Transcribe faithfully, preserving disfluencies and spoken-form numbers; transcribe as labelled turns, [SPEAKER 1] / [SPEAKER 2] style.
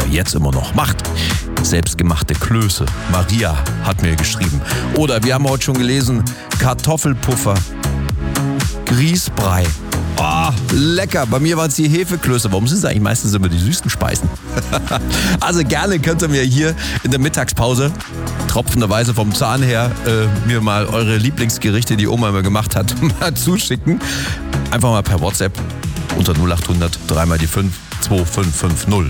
[SPEAKER 1] jetzt immer noch macht. Selbstgemachte Klöße. Maria hat mir geschrieben. Oder wir haben heute schon gelesen, Kartoffelpuffer, Grießbrei. Oh, lecker. Bei mir waren es die Hefeklöße. Warum sind es eigentlich meistens immer die süßen Speisen? Also gerne könnt ihr mir hier in der Mittagspause tropfenderweise vom Zahn her äh, mir mal eure Lieblingsgerichte, die Oma immer gemacht hat, mal zuschicken. Einfach mal per WhatsApp unter null acht hundert drei mal die fünf zwei fünf fünf null.